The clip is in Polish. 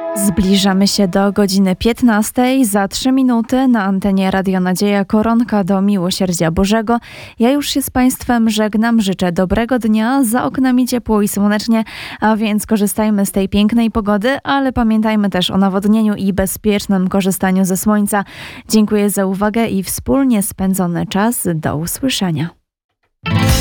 Zbliżamy się do godziny 15. Za 3 minuty na antenie Radio Nadzieja koronka do miłosierdzia Bożego. Ja już się z Państwem żegnam. Życzę dobrego dnia. Za oknami ciepło i słonecznie, a więc korzystajmy z tej pięknej pogody, ale pamiętajmy też o nawodnieniu i bezpiecznym korzystaniu ze słońca. Dziękuję za uwagę i wspólnie spędzony czas. Do usłyszenia.